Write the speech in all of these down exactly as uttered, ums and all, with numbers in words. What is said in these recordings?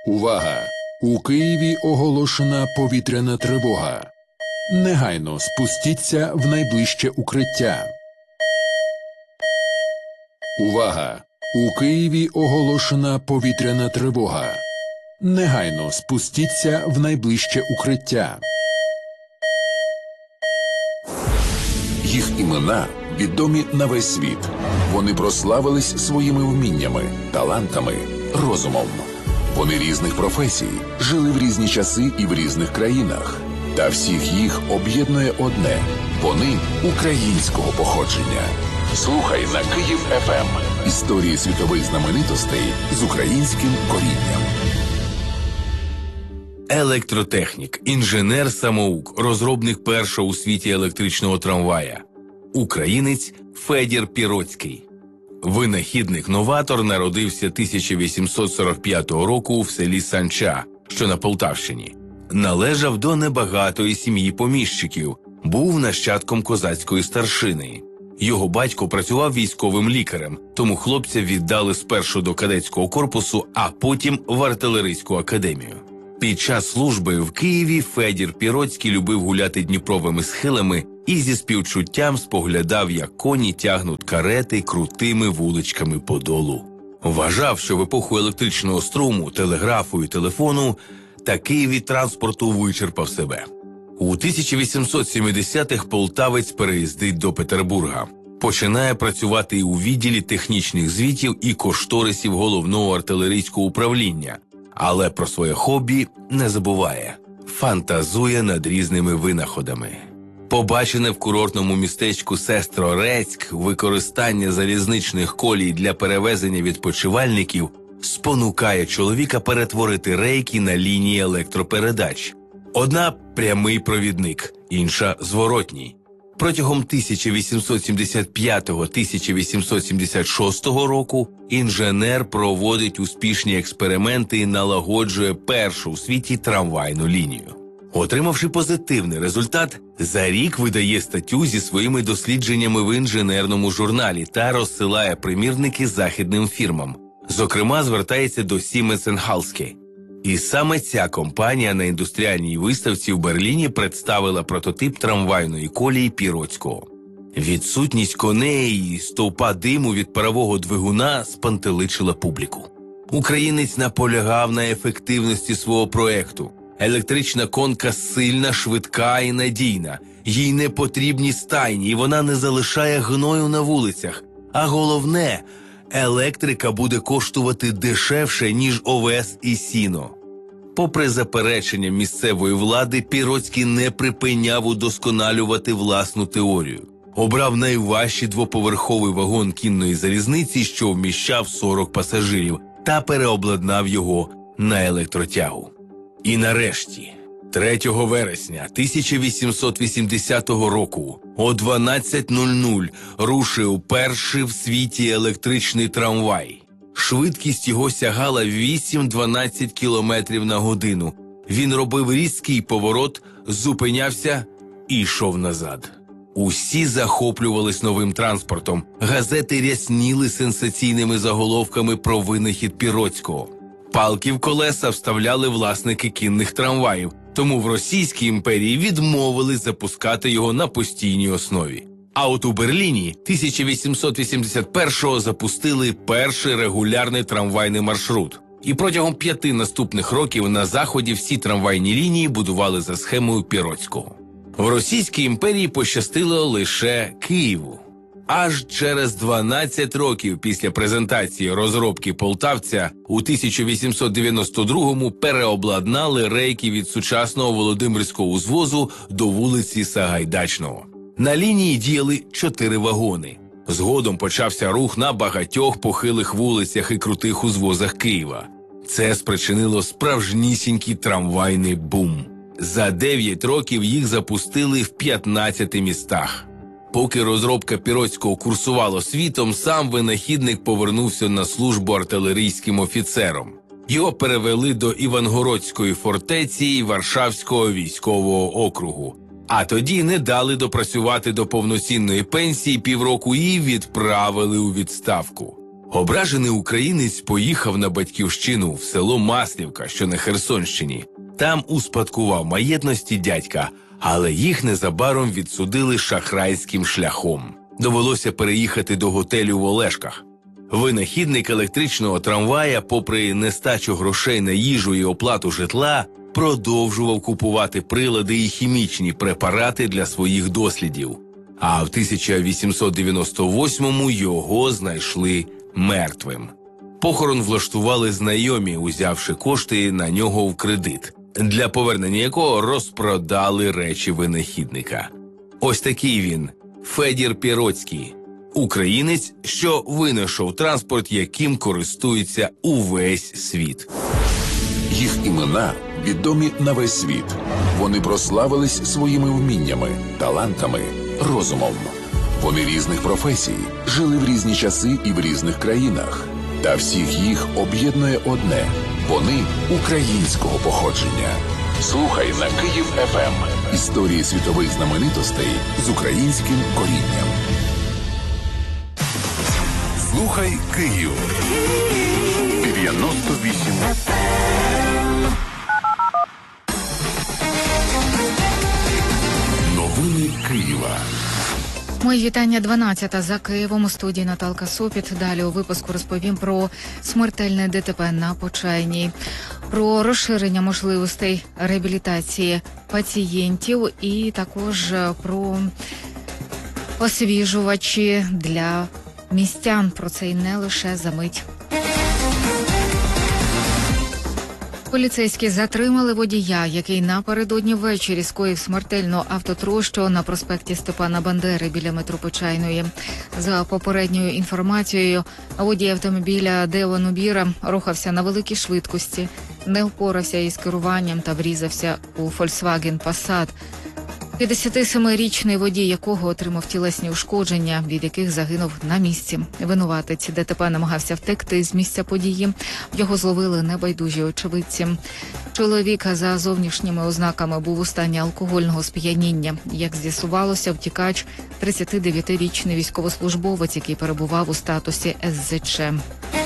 Увага! У Києві оголошена повітряна тривога. Негайно спустіться в найближче укриття. Увага! У Києві оголошена повітряна тривога. Негайно спустіться в найближче укриття. Їх імена відомі на весь світ. Вони прославились своїми вміннями, талантами, розумом. Вони різних професій, жили в різні часи і в різних країнах. Та всіх їх об'єднує одне – вони українського походження. Слухай на Київ еф ем. Історії світових знаменитостей з українським корінням. Електротехнік, інженер-самоук, розробник першого у світі електричного трамвая. Українець Федір Піроцький. Винахідник-новатор народився тисяча вісімсот сорок п'ятого року в селі Санча, що на Полтавщині. Належав до небагатої сім'ї поміщиків, був нащадком козацької старшини. Його батько працював військовим лікарем, тому хлопця віддали спершу до кадетського корпусу, а потім в артилерійську академію. Під час служби в Києві Федір Піроцький любив гуляти Дніпровими схилами і зі співчуттям споглядав, як коні тягнуть карети крутими вуличками Подолу. Вважав, що в епоху електричного струму, телеграфу і телефону такий від транспорту вичерпав себе. У тисяча вісімсот сімдесятих полтавець переїздить до Петербурга. Починає працювати у відділі технічних звітів і кошторисів головного артилерійського управління. Але про своє хобі не забуває. Фантазує над різними винаходами. Побачене в курортному містечку Сестрорецьк використання залізничних колій для перевезення відпочивальників спонукає чоловіка перетворити рейки на лінії електропередач. Одна – прямий провідник, інша – зворотній. Протягом тисяча вісімсот сімдесят п'ятого - тисяча вісімсот сімдесят шостого року інженер проводить успішні експерименти і налагоджує першу у світі трамвайну лінію. Отримавши позитивний результат, за рік видає статтю зі своїми дослідженнями в інженерному журналі та розсилає примірники західним фірмам. Зокрема, звертається до Siemens енд Halske. І саме ця компанія на індустріальній виставці в Берліні представила прототип трамвайної колії Піроцького. Відсутність коней і стовпа диму від парового двигуна спантеличила публіку. Українець наполягав на ефективності свого проекту. Електрична конка сильна, швидка і надійна. Їй не потрібні стайні, і вона не залишає гною на вулицях. А головне – електрика буде коштувати дешевше, ніж овес і сіно. Попри заперечення місцевої влади, Піроцький не припиняв удосконалювати власну теорію. Обрав найважчий двоповерховий вагон кінної залізниці, що вміщав сорок пасажирів, та переобладнав його на електротягу. І нарешті, третього вересня тисяча вісімсот вісімдесятого року о дванадцята нуль нуль рушив перший в світі електричний трамвай. Швидкість його сягала вісім-дванадцять кілометрів на годину. Він робив різкий поворот, зупинявся і йшов назад. Усі захоплювались новим транспортом. Газети рясніли сенсаційними заголовками про винахід Піроцького. Палки в колеса вставляли власники кінних трамваїв, тому в Російській імперії відмовили запускати його на постійній основі. А от у Берліні тисяча вісімсот вісімдесят першого запустили перший регулярний трамвайний маршрут. І протягом п'яти наступних років на Заході всі трамвайні лінії будували за схемою Піроцького. В Російській імперії пощастило лише Києву. Аж через дванадцять років після презентації розробки полтавця у тисяча вісімсот дев'яносто другому переобладнали рейки від сучасного Володимирського узвозу до вулиці Сагайдачного. На лінії діяли чотири вагони. Згодом почався рух на багатьох похилих вулицях і крутих узвозах Києва. Це спричинило справжнісінький трамвайний бум. За дев'ять років їх запустили в п'ятнадцяти містах. Поки розробка Піроцького курсувала світом, сам винахідник повернувся на службу артилерійським офіцером. Його перевели до Івангородської фортеці і Варшавського військового округу. А тоді не дали допрацювати до повноцінної пенсії півроку і відправили у відставку. Ображений українець поїхав на батьківщину в село Маслівка, що на Херсонщині. Там успадкував маєтності дядька, але їх незабаром відсудили шахрайським шляхом. Довелося переїхати до готелю в Олешках. Винахідник електричного трамвая, попри нестачу грошей на їжу і оплату житла, продовжував купувати прилади і хімічні препарати для своїх дослідів. А в тисяча вісімсот дев'яносто восьмому його знайшли мертвим. Похорон влаштували знайомі, узявши кошти на нього в кредит, для повернення якого розпродали речі винахідника. Ось такий він – Федір Піроцький. Українець, що винайшов транспорт, яким користується увесь світ. Їх імена відомі на весь світ. Вони прославились своїми вміннями, талантами, розумом. Вони різних професій, жили в різні часи і в різних країнах. Та всіх їх об'єднує одне – вони українського походження. Слухай на Київ еф ем. Історії світових знаменитостей з українським корінням. Слухай Київ. дев'яносто вісім. Новини Києва. Мої вітання, дванадцята за Києвом, у студії Наталка Сопіт. Далі у випуску розповім про смертельне ДТП на Почайній, про розширення можливостей реабілітації пацієнтів і також про освіжувачі для містян. Про це й не лише за мить. Поліцейські затримали водія, який напередодні ввечері скоїв смертельну автотрощу на проспекті Степана Бандери біля метро Почайної. За попередньою інформацією, водій автомобіля Девон Убіра рухався на великій швидкості, не впорався із керуванням та врізався у Volkswagen Passat. п'ятдесятисемирічний водій, якого отримав тілесні ушкодження, від яких загинув на місці. Винуватець ДТП намагався втекти з місця події. Його зловили небайдужі очевидці. Чоловік за зовнішніми ознаками був у стані алкогольного сп'яніння. Як з'ясувалося, втікач – тридцятидев'ятирічний військовослужбовець, який перебував у статусі ес зет че.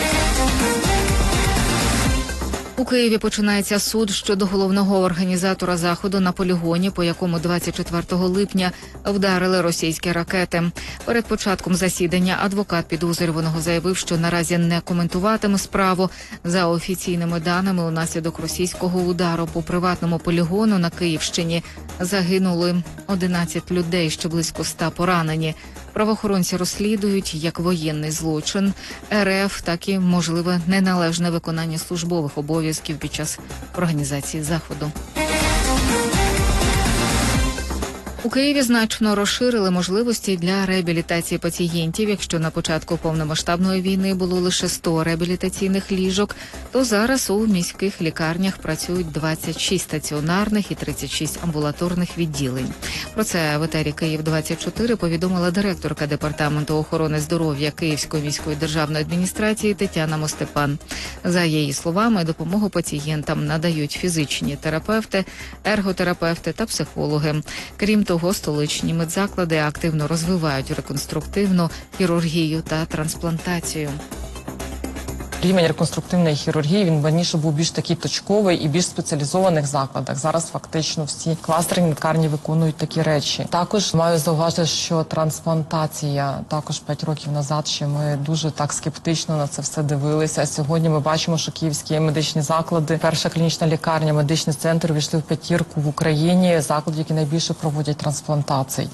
У Києві починається суд щодо головного організатора заходу на полігоні, по якому двадцять четвертого липня вдарили російські ракети. Перед початком засідання адвокат підозрюваного заявив, що наразі не коментуватиме справу. За офіційними даними, унаслідок російського удару по приватному полігону на Київщині загинули одинадцять людей, ще близько ста поранені. Правоохоронці розслідують як воєнний злочин ер еф, так і можливе неналежне виконання службових обов'язків під час організації заходу. У Києві значно розширили можливості для реабілітації пацієнтів. Якщо на початку повномасштабної війни було лише сто реабілітаційних ліжок, то зараз у міських лікарнях працюють двадцять шість стаціонарних і тридцять шість амбулаторних відділень. Про це в етері Київ двадцять чотири повідомила директорка Департаменту охорони здоров'я Київської міської державної адміністрації Тетяна Мостепан. За її словами, допомогу пацієнтам надають фізичні терапевти, ерготерапевти та психологи. Крім того, столичні медзаклади активно розвивають реконструктивну хірургію та трансплантацію. Рівень реконструктивної хірургії, він раніше був більш такий точковий і більш спеціалізованих закладах. Зараз фактично всі кластерні лікарні виконують такі речі. Також маю зауважити, що трансплантація, також п'ять років назад ще ми дуже так скептично на це все дивилися. А сьогодні ми бачимо, що київські медичні заклади, перша клінічна лікарня, медичний центр увійшли в п'ятірку в Україні закладів, які найбільше проводять трансплантацій.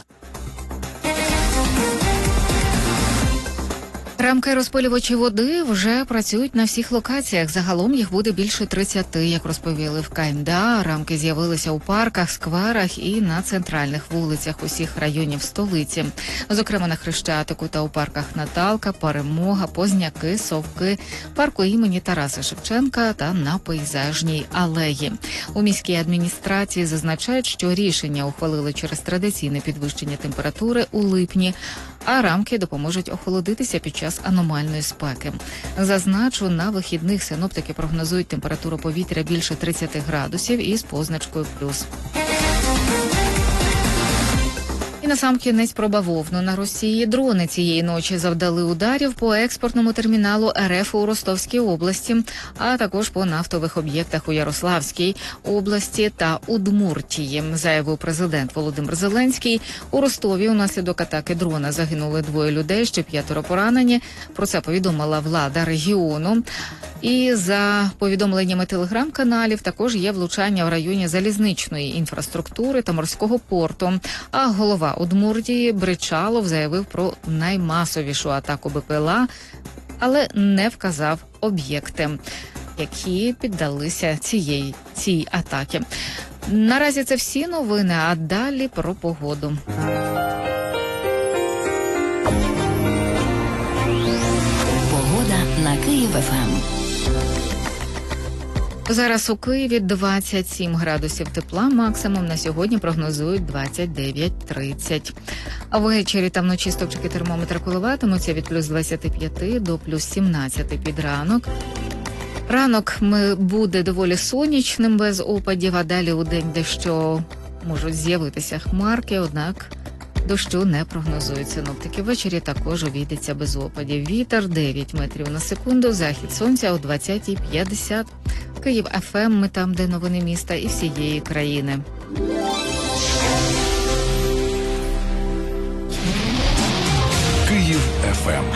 Рамки розпилювачі води вже працюють на всіх локаціях. Загалом їх буде більше тридцяти, як розповіли в ка ем де а. Рамки з'явилися у парках, скверах і на центральних вулицях усіх районів столиці. Зокрема, на Хрещатику та у парках Наталка, Перемога, Позняки, Совки, парку імені Тараса Шевченка та на Пейзажній алеї. У міській адміністрації зазначають, що рішення ухвалили через традиційне підвищення температури у липні, а рамки допоможуть охолодитися під час аномальної спеки. Зазначу, на вихідних синоптики прогнозують температуру повітря більше тридцяти градусів із позначкою плюс. І насамкінець про бавовну на Росії. Дрони цієї ночі завдали ударів по експортному терміналу РФ у Ростовській області, а також по нафтових об'єктах у Ярославській області та Удмуртії, заявив президент Володимир Зеленський. У Ростові унаслідок атаки дрона загинули двоє людей, ще п'ятеро поранені. Про це повідомила влада регіону. І за повідомленнями телеграм-каналів також є влучання в районі залізничної інфраструктури та морського порту. А голова Удмуртії Бричалов заявив про наймасовішу атаку БПЛА, але не вказав об'єкти, які піддалися цієї цій атаки. Наразі це всі новини, а далі про погоду. Погода на Київ-ФМ. Зараз у Києві двадцять сім градусів тепла, максимум на сьогодні прогнозують двадцять дев'ять - тридцять. А ввечері та вночі стопчики термометра коливатимуться від плюс двадцяти п'яти до плюс сімнадцяти під ранок. Ранок ми буде доволі сонячним, без опадів, а далі у день дещо можуть з'явитися хмарки, однак дощу не прогнозують синоптики. Ввечері також обійдеться без опадів. Вітер дев'ять метрів на секунду, захід сонця о двадцятій п'ятдесят. Київ ФМ, ми там, де новини міста і всієї країни. Київ ФМ.